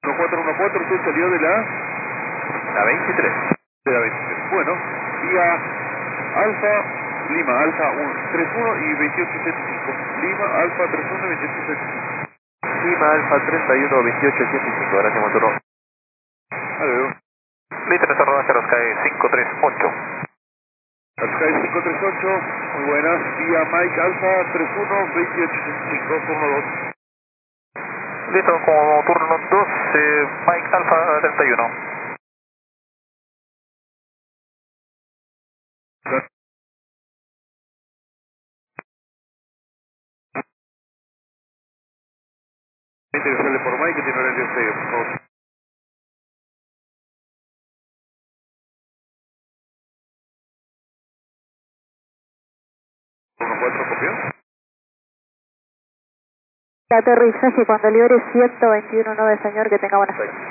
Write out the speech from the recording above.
1414, usted salió de La 23. de la 23. Bueno, vía Alfa, Lima, Alfa 31 y 2875. Lima, Alfa 31 y 2875. Lima Alfa 31 2885. Gracias, Montoro. Adiós. Listo, nuestro rodaje nos cae 538. Sky 538, muy buenas. Vía Mike Alfa 31 2875, turno 2. Listo, como turno 2, Mike Alfa 31. Gente que sale por Mike que tiene horario 6, por favor. 14, copió. Aterrizaje cuando libre 121.9, señor, que tenga buenas noches.